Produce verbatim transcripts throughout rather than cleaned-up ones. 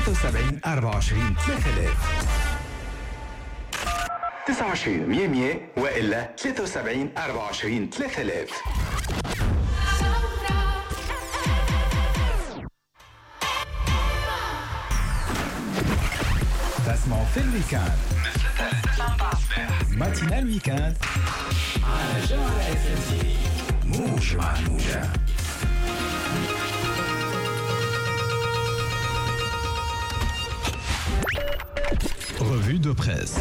ثلاثة وسبعين أربعة وعشرين ثلاثة آلاف. تسعة وعشرين مية مية وإلا ثلاثة وسبعين أربعة وعشرين ثلاثة آلاف. تسمعوا في الويكاند مثل الثالث تسعة الصباح ماتينا الويكاند على جوهرة اف ام تي في موج مع الموجة. Revue de presse.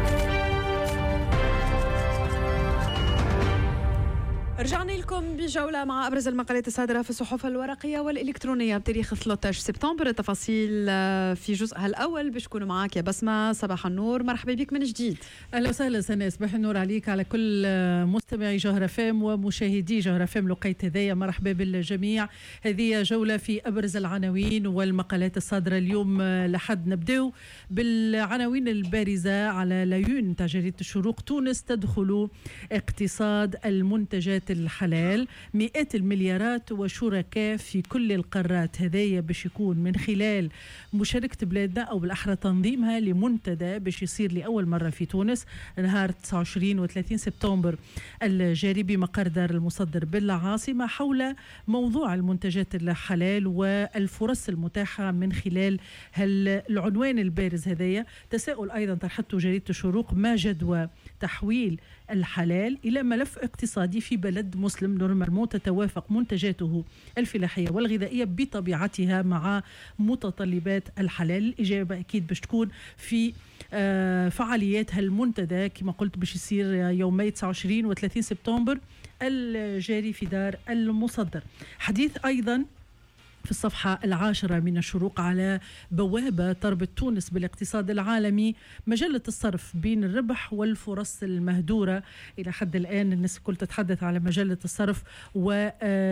رجعنا لكم بجولة مع أبرز المقالات الصادرة في الصحف الورقية والإلكترونية بتاريخ ثلاثة عشر سبتمبر. التفاصيل في جزءها الأول باش نكونوا معاك يا بسمة. صباح النور، مرحبا بك من جديد. أهلا وسهلا سنة، صباح النور عليك على كل مستمعي جوهرة فام ومشاهدي جوهرة فام. لقيت هدايا، مرحبا بالجميع. هذه جولة في أبرز العناوين والمقالات الصادرة اليوم. لحد نبدأ بالعناوين البارزة على لايون تاع جريدة الشروق. تونس تدخل اقتصاد المنتجات الحلال، مئات المليارات وشركاء في كل القارات. هذايا باش يكون من خلال مشاركة بلادنا أو بالأحرى تنظيمها لمنتدى باش يصير لأول مرة في تونس نهار تسعة وعشرين وثلاثين سبتمبر الجاري بمقر دار المصدر بالعاصمة، حول موضوع المنتجات الحلال والفرص المتاحة من خلال العنوان البارز. هذايا تساؤل أيضا طرحته جريدة الشروق: ما جدوى تحويل الحلال إلى ملف اقتصادي في بلد مسلم نورمالمون تتوافق منتجاته الفلاحية والغذائية بطبيعتها مع متطلبات الحلال؟ الإجابة أكيد باش تكون في فعاليات هالمنتدى كما قلت باش يصير يومي تسعة وعشرين وثلاثين سبتمبر الجاري في دار المصدر. حديث أيضا في الصفحة العاشرة من الشروق على بوابة تربط تونس بالاقتصاد العالمي، مجلة الصرف بين الربح والفرص المهدورة. إلى حد الآن الناس كل تتحدث على مجلة الصرف و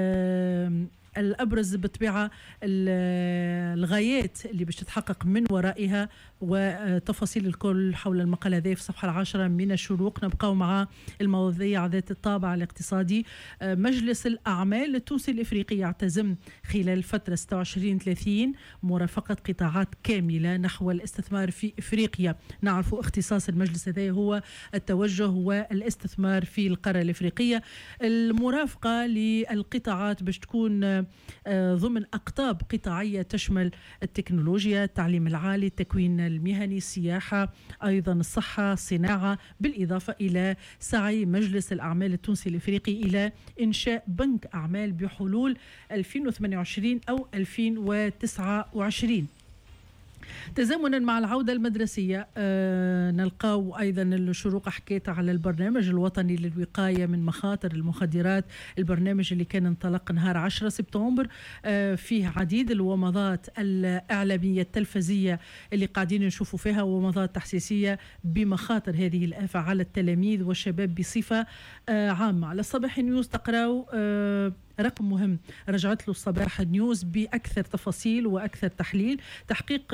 الأبرز بطبيعة الغايات اللي باش تتحقق من ورائها وتفاصيل الكل حول المقالة هذه في الصفحة العاشرة من الشروق. نبقى مع المواضيع ذات الطابع الاقتصادي. مجلس الأعمال التونسي الإفريقي يعتزم خلال فترة ستة وعشرين ثلاثين مرافقة قطاعات كاملة نحو الاستثمار في إفريقيا. نعرف اختصاص المجلس هذا هو التوجه والاستثمار في القارة الإفريقية. المرافقة للقطاعات باش تكون ضمن أقطاب قطاعية تشمل التكنولوجيا، التعليم العالي، التكوين المهني، السياحة، أيضا الصحة، الصناعة، بالإضافة إلى سعي مجلس الأعمال التونسي الإفريقي إلى إنشاء بنك أعمال بحلول ألفين وثمانية وعشرين أو ألفين وتسعة وعشرين. تزامنا مع العودة المدرسية آه نلقاو أيضا الشروق حكيت على البرنامج الوطني للوقاية من مخاطر المخدرات، البرنامج اللي كان انطلق نهار عشرة سبتمبر. آه فيه عديد الومضات الإعلامية التلفزية اللي قاعدين نشوفوا فيها ومضات تحسيسية بمخاطر هذه الآفة على التلاميذ والشباب بصفة آه عامة. على الصباح نيوز تقرأوا آه رقم مهم رجعت له الصباح نيوز بأكثر تفاصيل وأكثر تحليل. تحقيق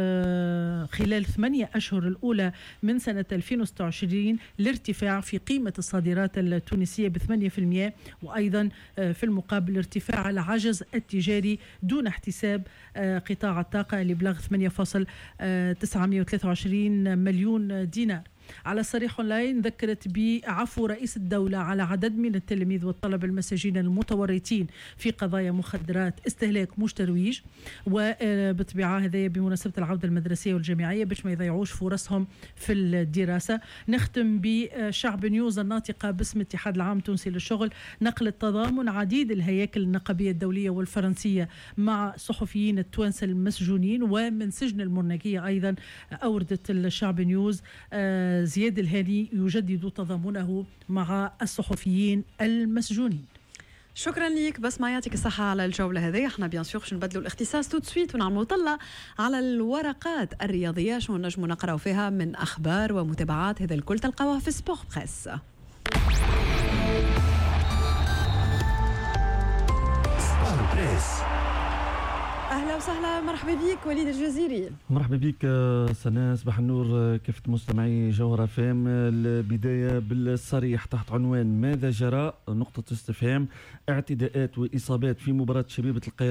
خلال ثمانية أشهر الأولى من سنة ألفين وستة وعشرين الارتفاع في قيمة الصادرات التونسية بثمانية بالمئة، وأيضا في المقابل ارتفاع العجز التجاري دون احتساب قطاع الطاقة اللي بلغ ثمانية فاصلة تسعمئة وثلاثة وعشرين مليون دينار. على صريح أونلاين ذكرت بعفو رئيس الدولة على عدد من التلاميذ والطلبة المساجين المتورطين في قضايا مخدرات استهلاك مش ترويج، وبطبيعة هذا بمناسبة العودة المدرسية والجامعية باش ما يضيعوش فرصهم في الدراسة. نختم بشعب نيوز الناطقة باسم الاتحاد العام التونسي للشغل. نقل التضامن عديد الهياكل النقابية الدولية والفرنسية مع صحفيين التوانسة المسجونين ومن سجن المرنكية. أيضا أوردت الشعب نيوز زياد الهاني يجدد تضامنه مع الصحفيين المسجونين. شكرا ليك بس ما يعطيك الصحة على الجولة هذه. احنا بيان سور باش نبدلوا الاختصاص تو سويت ونعملوا طلة على الورقات الرياضية شو نجموا نقراو فيها من أخبار ومتابعات. هذا الكل تلقاوها في سبور بريس. سبور بريس. أهلا وسهلا، مرحبا بك وليد الجزيري. مرحبا بك سناء، صباح النور كافة مستمعي جوهرة فام. البداية بالصريح تحت عنوان ماذا جرى؟ نقطة استفهام. اعتداءات وإصابات في مباراة شبيبة القاهرة